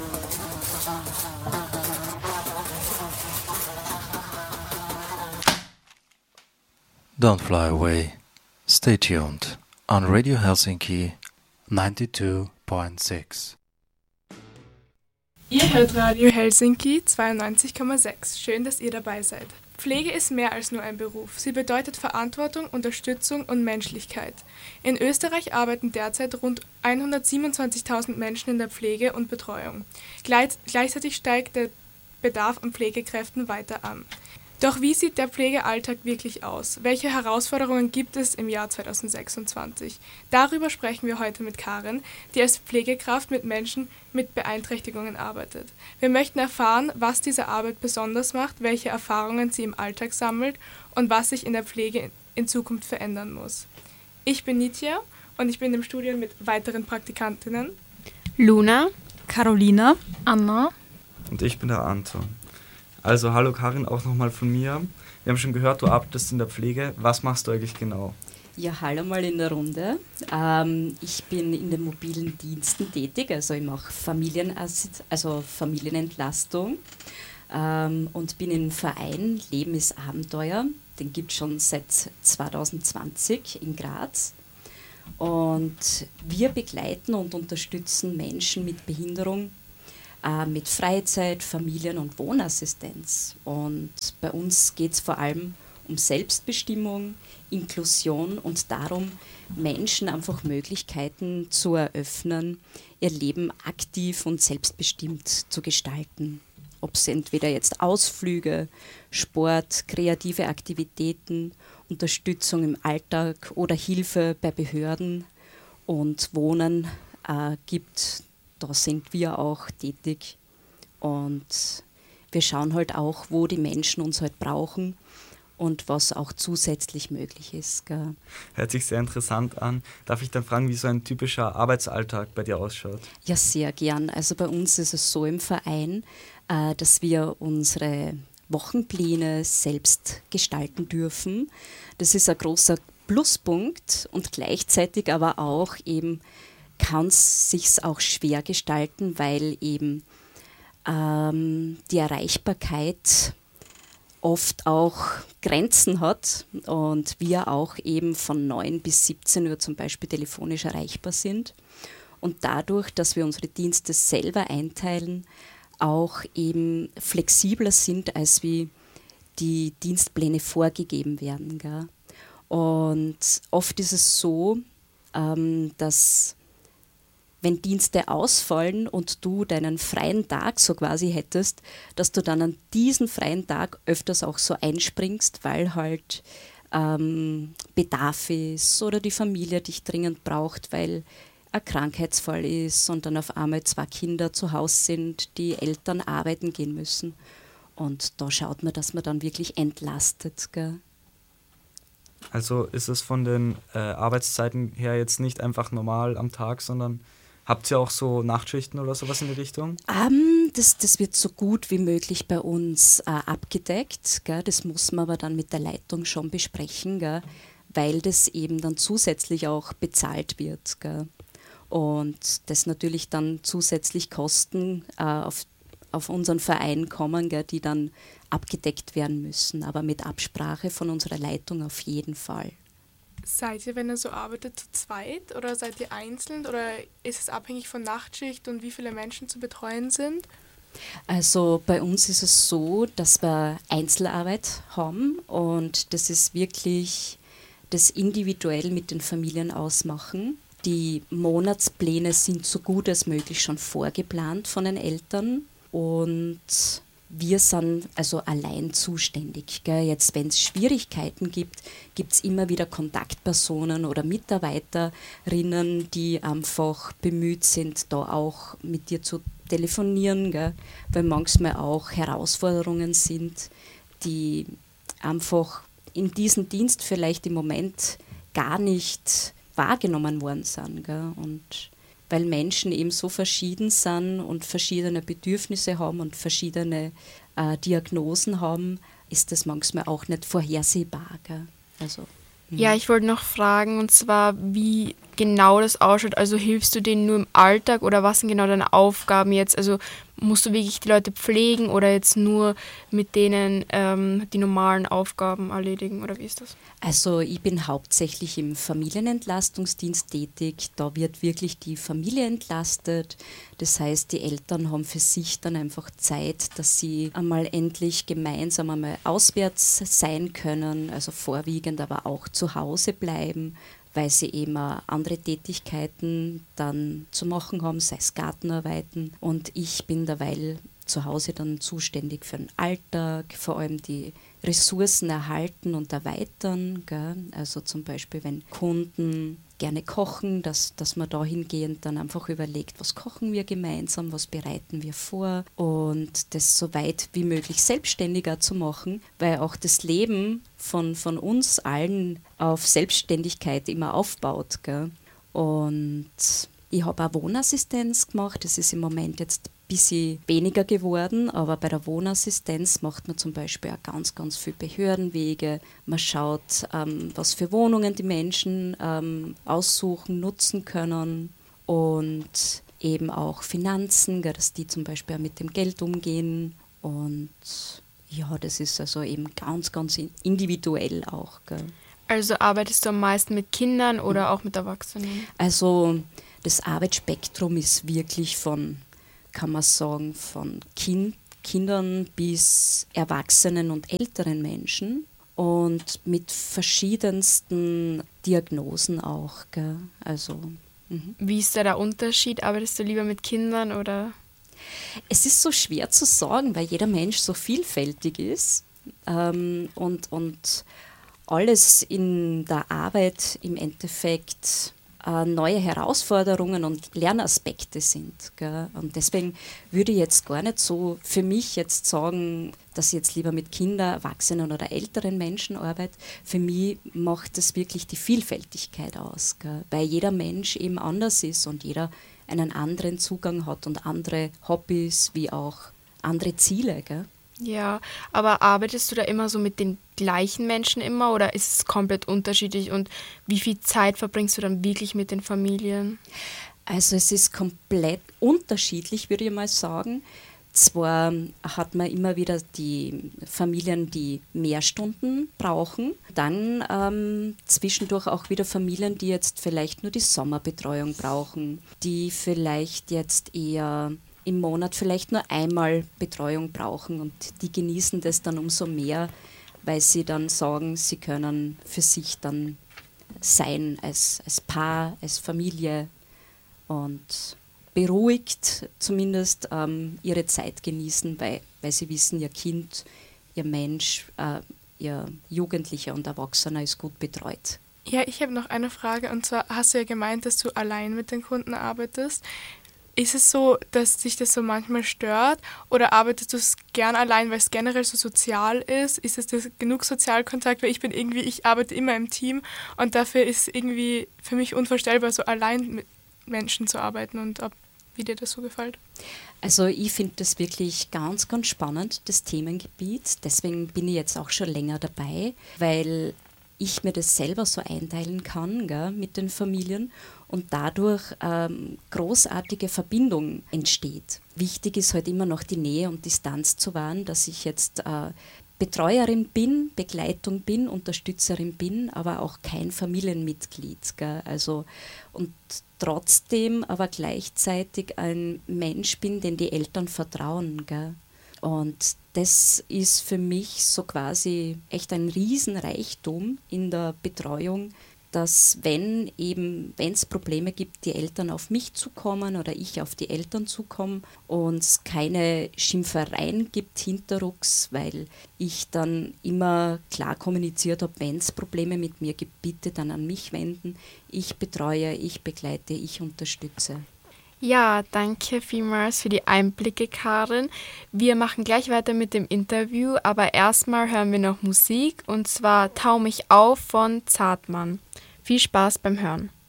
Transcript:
Don't fly away. Stay tuned on Radio Helsinki 92.6. Ihr hört Radio Helsinki 92,6. Schön, dass ihr dabei seid. Pflege ist mehr als nur ein Beruf. Sie bedeutet Verantwortung, Unterstützung und Menschlichkeit. In Österreich arbeiten derzeit rund 127.000 Menschen in der Pflege und Betreuung. Gleichzeitig steigt der Bedarf an Pflegekräften weiter an. Doch wie sieht der Pflegealltag wirklich aus? Welche Herausforderungen gibt es im Jahr 2026? Darüber sprechen wir heute mit Karin, die als Pflegekraft mit Menschen mit Beeinträchtigungen arbeitet. Wir möchten erfahren, was diese Arbeit besonders macht, welche Erfahrungen sie im Alltag sammelt und was sich in der Pflege in Zukunft verändern muss. Ich bin Nitya und ich bin im Studio mit weiteren Praktikantinnen. Luna, Carolina, Anna und ich bin der Anton. Also hallo Karin, auch nochmal von mir. Wir haben schon gehört, du arbeitest in der Pflege. Was machst du eigentlich genau? ja, hallo mal in der Runde. Ich bin in den mobilen Diensten tätig, also ich mache Familienentlastung und bin im Verein Leben ist Abenteuer. Den gibt es schon seit 2020 in Graz. Und wir begleiten und unterstützen Menschen mit Behinderung, mit Freizeit, Familien- und Wohnassistenz. Und bei uns geht es vor allem um Selbstbestimmung, Inklusion und darum, Menschen einfach Möglichkeiten zu eröffnen, ihr Leben aktiv und selbstbestimmt zu gestalten. Ob es entweder jetzt Ausflüge, Sport, kreative Aktivitäten, Unterstützung im Alltag oder Hilfe bei Behörden und Wohnen gibt. Da sind wir auch tätig und wir schauen halt auch, wo die Menschen uns halt brauchen und was auch zusätzlich möglich ist. Gell. Hört sich sehr interessant an. Darf ich dann fragen, wie so ein typischer Arbeitsalltag bei dir ausschaut? Ja, sehr gern. Also bei uns ist es so im Verein, dass wir unsere Wochenpläne selbst gestalten dürfen. Das ist ein großer Pluspunkt und gleichzeitig aber auch eben kann es sich auch schwer gestalten, weil eben die Erreichbarkeit oft auch Grenzen hat und wir auch eben von 9 bis 17 Uhr zum Beispiel telefonisch erreichbar sind. Und dadurch, dass wir unsere Dienste selber einteilen, auch eben flexibler sind, als wie die Dienstpläne vorgegeben werden. Gell? Und oft ist es so, dass wenn Dienste ausfallen und du deinen freien Tag so quasi hättest, dass du dann an diesen freien Tag öfters auch so einspringst, weil halt Bedarf ist oder die Familie dich dringend braucht, weil ein Krankheitsfall ist und dann auf einmal 2 Kinder zu Hause sind, die Eltern arbeiten gehen müssen. Und da schaut man, dass man dann wirklich entlastet. Gell? Also ist es von den Arbeitszeiten her jetzt nicht einfach normal am Tag, sondern habt ihr auch so Nachtschichten oder sowas in die Richtung? Das wird so gut wie möglich bei uns abgedeckt. Gell? Das muss man aber dann mit der Leitung schon besprechen, gell? Weil das eben dann zusätzlich auch bezahlt wird. Gell? Und das natürlich dann zusätzlich Kosten auf unseren Verein kommen, gell, die dann abgedeckt werden müssen. Aber mit Absprache von unserer Leitung auf jeden Fall. Seid ihr, wenn ihr so arbeitet, zu zweit oder seid ihr einzeln oder ist es abhängig von Nachtschicht und wie viele Menschen zu betreuen sind? Also bei uns ist es so, dass wir Einzelarbeit haben und das ist wirklich das individuell mit den Familien ausmachen. Die Monatspläne sind so gut als möglich schon vorgeplant von den Eltern und wir sind also allein zuständig. Gell? Jetzt, wenn es Schwierigkeiten gibt, gibt es immer wieder Kontaktpersonen oder Mitarbeiterinnen, die einfach bemüht sind, da auch mit dir zu telefonieren, gell? Weil manchmal auch Herausforderungen sind, die einfach in diesem Dienst vielleicht im Moment gar nicht wahrgenommen worden sind. Gell? Und weil Menschen eben so verschieden sind und verschiedene Bedürfnisse haben und verschiedene Diagnosen haben, ist das manchmal auch nicht vorhersehbar. Gell? Also, Ja, ich wollte noch fragen, und zwar, wie genau das ausschaut. Also hilfst du denen nur im Alltag oder was sind genau deine Aufgaben jetzt? Also musst du wirklich die Leute pflegen oder jetzt nur mit denen die normalen Aufgaben erledigen oder wie ist das? Also ich bin hauptsächlich im Familienentlastungsdienst tätig. Da wird wirklich die Familie entlastet. Das heißt, die Eltern haben für sich dann einfach Zeit, dass sie einmal endlich gemeinsam einmal auswärts sein können, also vorwiegend aber auch zu Hause bleiben, weil sie eben auch andere Tätigkeiten dann zu machen haben, sei es Gartenarbeiten. Und ich bin derweil zu Hause dann zuständig für den Alltag, vor allem die Ressourcen erhalten und erweitern. Gell? Also zum Beispiel, wenn Kunden gerne kochen, dass man dahingehend dann einfach überlegt, was kochen wir gemeinsam, was bereiten wir vor und das so weit wie möglich selbstständiger zu machen, weil auch das Leben von uns allen auf Selbstständigkeit immer aufbaut. Gell? Und ich habe auch Wohnassistenz gemacht, das ist im Moment jetzt ein bisschen weniger geworden, aber bei der Wohnassistenz macht man zum Beispiel auch ganz, ganz viele Behördenwege. Man schaut, was für Wohnungen die Menschen aussuchen, nutzen können und eben auch Finanzen, gell, dass die zum Beispiel auch mit dem Geld umgehen und ja, das ist also eben ganz, ganz individuell auch. Gell. Also arbeitest du am meisten mit Kindern oder auch mit Erwachsenen? Also das Arbeitsspektrum ist wirklich von, kann man sagen, von Kindern bis Erwachsenen und älteren Menschen und mit verschiedensten Diagnosen auch. Gell? Also, Wie ist da der Unterschied? Arbeitest du lieber mit Kindern oder? es ist so schwer zu sagen, weil jeder Mensch so vielfältig ist und alles in der Arbeit im Endeffekt neue Herausforderungen und Lernaspekte sind. Gell? Und deswegen würde ich jetzt gar nicht so für mich jetzt sagen, dass ich jetzt lieber mit Kindern, Erwachsenen oder älteren Menschen arbeite. Für mich macht das wirklich die Vielfältigkeit aus, gell? Weil jeder Mensch eben anders ist und jeder einen anderen Zugang hat und andere Hobbys wie auch andere Ziele. Gell? Ja, aber arbeitest du da immer so mit den gleichen Menschen immer oder ist es komplett unterschiedlich und wie viel Zeit verbringst du dann wirklich mit den Familien? Also es ist komplett unterschiedlich, würde ich mal sagen. Zwar hat man immer wieder die Familien, die mehr Stunden brauchen, dann zwischendurch auch wieder Familien, die jetzt vielleicht nur die Sommerbetreuung brauchen, die vielleicht jetzt eher im Monat vielleicht nur einmal Betreuung brauchen und die genießen das dann umso mehr, weil sie dann sagen, sie können für sich dann sein als Paar, als Familie und beruhigt zumindest ihre Zeit genießen, weil sie wissen, ihr Kind, ihr Mensch, ihr Jugendlicher und Erwachsener ist gut betreut. Ja, ich habe noch eine Frage und zwar hast du ja gemeint, dass du allein mit den Kunden arbeitest. Ist es so, dass dich das so manchmal stört oder arbeitest du es gern allein, weil es generell so sozial ist? Ist es das genug Sozialkontakt? Weil ich arbeite immer im Team und dafür ist irgendwie für mich unvorstellbar, so allein mit Menschen zu arbeiten und wie dir das so gefällt. Also ich finde das wirklich ganz, ganz spannend, das Themengebiet. Deswegen bin ich jetzt auch schon länger dabei, weil ich mir das selber so einteilen kann, gell, mit den Familien und dadurch großartige Verbindung entsteht. Wichtig ist halt immer noch die Nähe und Distanz zu wahren, dass ich jetzt Betreuerin bin, Begleitung bin, Unterstützerin bin, aber auch kein Familienmitglied. Gell? Also, und trotzdem aber gleichzeitig ein Mensch bin, den die Eltern vertrauen. Gell? Und das ist für mich so quasi echt ein Riesenreichtum in der Betreuung, dass wenn es Probleme gibt, die Eltern auf mich zukommen oder ich auf die Eltern zukomme und es keine Schimpfereien gibt hinterrucks, weil ich dann immer klar kommuniziert habe, wenn es Probleme mit mir gibt, bitte dann an mich wenden. Ich betreue, ich begleite, ich unterstütze. Ja, danke vielmals für die Einblicke, Karin. Wir machen gleich weiter mit dem Interview, aber erstmal hören wir noch Musik und zwar Tau mich auf von Zartmann. Viel Spaß beim Hören.